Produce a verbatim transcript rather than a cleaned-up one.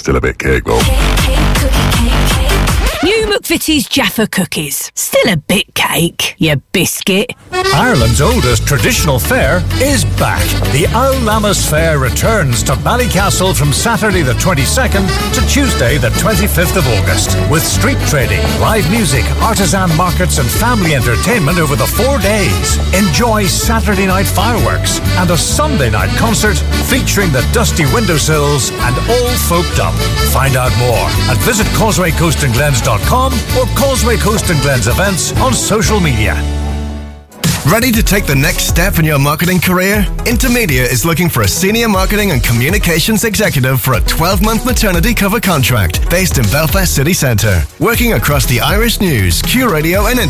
Still a bit cake, though. New McVitie's Jaffa cookies. Still a bit cake, you biscuit. Ireland's oldest traditional fair is back. The Owl Lammas Fair returns to Ballycastle from Saturday the twenty-second to Tuesday the twenty-fifth of August. With street trading, live music, artisan markets and family entertainment over the four days. Enjoy Saturday night fireworks and a Sunday night concert featuring the dusty windowsills and all folked up. Find out more and visit causeway coast and glens dot com or Causeway Coast and Glens events on social media. Ready to take the next step in your marketing career? Intermedia is looking for a senior marketing and communications executive for a twelve-month maternity cover contract based in Belfast City Centre. Working across the Irish News, Q Radio and